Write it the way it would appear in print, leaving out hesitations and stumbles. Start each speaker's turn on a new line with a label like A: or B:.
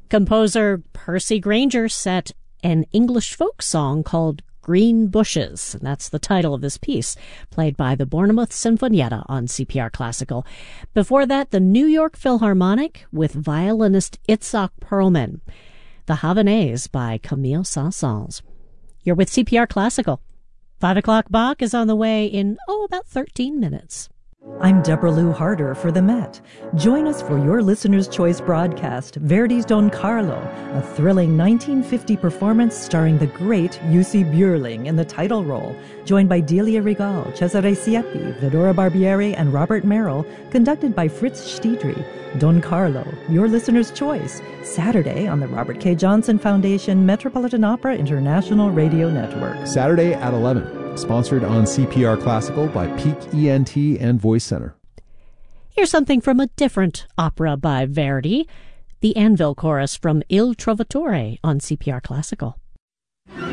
A: Composer Percy Grainger set an English folk song called Green Bushes, and that's the title of this piece, played by the Bournemouth Sinfonietta on CPR Classical. Before that, the New York Philharmonic with violinist Itzhak Perlman. The Havanaise by Camille Saint-Saëns. You're with CPR Classical. 5 o'clock Bach is on the way in, about 13 minutes.
B: I'm Deborah Lou Harder for the Met. Join us for your Listener's Choice broadcast, Verdi's Don Carlo, a thrilling 1950 performance starring the great Jussi Björling in the title role, joined by Delia Regal, Cesare Siepi, Vidora Barbieri, and Robert Merrill, conducted by Fritz Stiedry. Don Carlo, your Listener's Choice, Saturday on the Robert K. Johnson Foundation Metropolitan Opera International Radio Network.
C: Saturday at 11. Sponsored on CPR Classical by Peak ENT and Voice Center.
A: Here's something from a different opera by Verdi, the Anvil Chorus from Il Trovatore on CPR Classical.